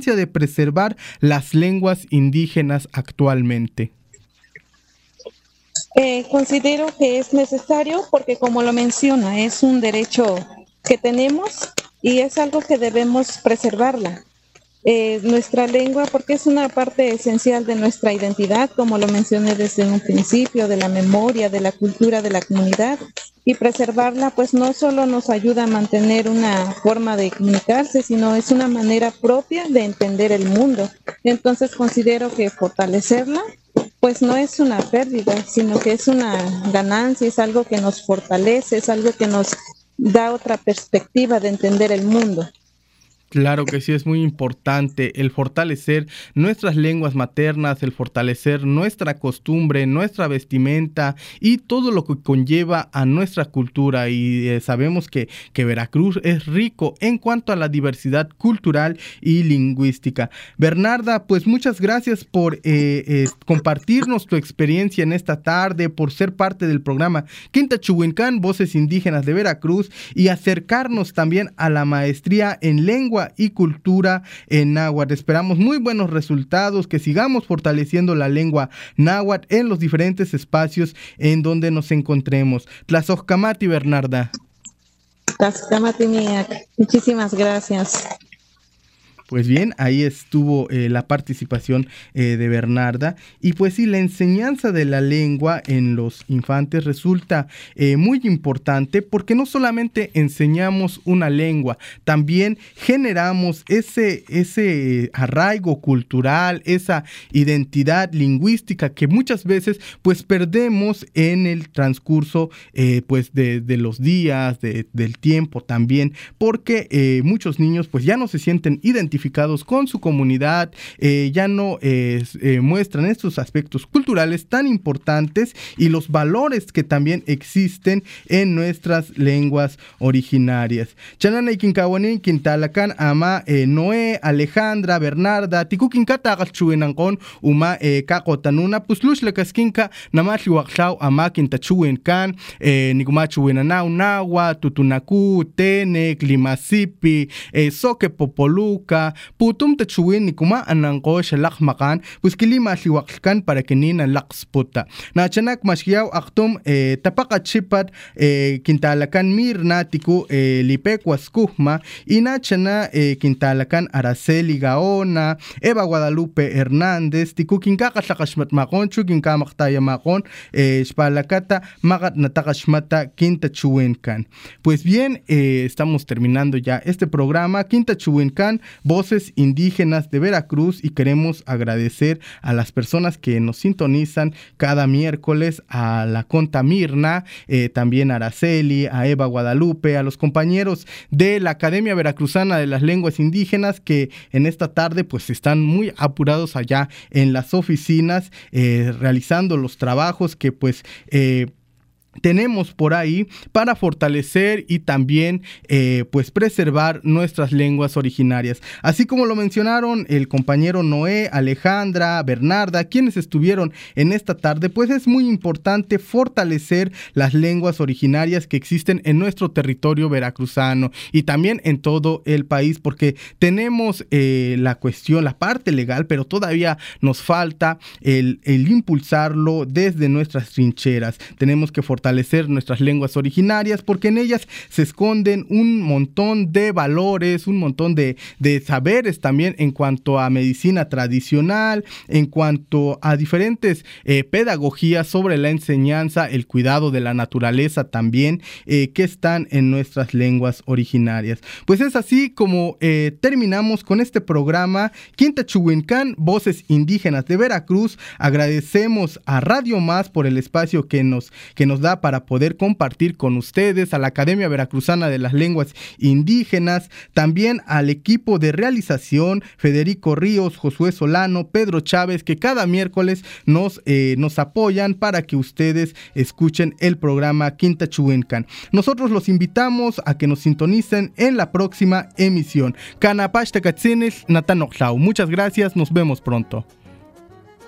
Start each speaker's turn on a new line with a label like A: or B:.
A: importancia de preservar las lenguas indígenas actualmente?
B: Considero que es necesario porque, como lo menciona, es un derecho que tenemos y es algo que debemos preservarla. Nuestra lengua, porque es una parte esencial de nuestra identidad, como lo mencioné desde un principio, de la memoria, de la cultura de la comunidad, y preservarla pues no solo nos ayuda a mantener una forma de comunicarse, sino es una manera propia de entender el mundo. Entonces considero que fortalecerla pues no es una pérdida, sino que es una ganancia, es algo que nos fortalece, es algo que nos da otra perspectiva de entender el mundo.
A: Claro que sí, es muy importante el fortalecer nuestras lenguas maternas, el fortalecer nuestra costumbre, nuestra vestimenta y todo lo que conlleva a nuestra cultura. Y sabemos que Veracruz es rico en cuanto a la diversidad cultural y lingüística. Bernarda, pues muchas gracias por compartirnos tu experiencia en esta tarde, por ser parte del programa Quintachuhuincán, Voces Indígenas de Veracruz, y acercarnos también a la maestría en lengua y cultura en náhuatl. Esperamos muy buenos resultados, que sigamos fortaleciendo la lengua náhuatl en los diferentes espacios en donde nos encontremos. Tlazohkamati, Bernarda.
B: Tlazohkamati, muchísimas gracias.
A: Pues bien, ahí estuvo la participación de Bernarda. Y pues sí, la enseñanza de la lengua en los infantes resulta muy importante, porque no solamente enseñamos una lengua, también generamos ese arraigo cultural, esa identidad lingüística que muchas veces pues perdemos en el transcurso pues de los días, del tiempo también, porque muchos niños pues ya no se sienten identificados con su comunidad, ya no muestran estos aspectos culturales tan importantes y los valores que también existen en nuestras lenguas originarias. Chanana Kinkawanin, Quintalacan, Ama, Noé, Alejandra, Bernarda, Tikukinkata Chuenancon, Uma, Kakotanuna, Puslush la Casquinca, Namashi Waxau, Ama, Quintachuencan, Nigumachuenanau, Nahua, Tutunacu, Tene, Climasipi, Soque Popoluca, Putum Tachuin, Nikuma, Ananko, Shalak Makan, pues Kilima Liwakan para que Nina Laxputa. Nachanak Mashiao Actum, Tapakachipat, Quintalacan Mirna, Tiku, Lipecuas Kuhma, y Nachana, Quintalacan Araceli Gaona, Eva Guadalupe Hernández, Tiku Kinkaka Sakashmat Makon, Chukinkamakhtaya Makon, Spalakata, Magat Natakashmata, Quintachuencan. Pues bien, estamos terminando ya este programa, Quintachuencan, Voces Indígenas de Veracruz, y queremos agradecer a las personas que nos sintonizan cada miércoles, a la Conta Mirna, también a Araceli, a Eva Guadalupe, a los compañeros de la Academia Veracruzana de las Lenguas Indígenas, que en esta tarde pues están muy apurados allá en las oficinas, realizando los trabajos que pues tenemos por ahí para fortalecer y también pues preservar nuestras lenguas originarias. Así como lo mencionaron el compañero Noé, Alejandra, Bernarda, quienes estuvieron en esta tarde, pues es muy importante fortalecer las lenguas originarias que existen en nuestro territorio veracruzano y también en todo el país, porque tenemos la cuestión, la parte legal, pero todavía nos falta el impulsarlo desde nuestras trincheras. Tenemos que fortalecer nuestras lenguas originarias, porque en ellas se esconden un montón de valores, un montón de saberes también en cuanto a medicina tradicional, en cuanto a diferentes pedagogías sobre la enseñanza, el cuidado de la naturaleza también, que están en nuestras lenguas originarias. Pues es así como terminamos con este programa Quintachuhuincán, Voces Indígenas de Veracruz. Agradecemos a Radio Más por el espacio que nos da para poder compartir con ustedes, a la Academia Veracruzana de las Lenguas Indígenas, también al equipo de realización, Federico Ríos, Josué Solano, Pedro Chávez, que cada miércoles nos apoyan para que ustedes escuchen el programa Quintachuhuincán. Nosotros los invitamos a que nos sintonicen en la próxima emisión. Muchas gracias, nos vemos pronto.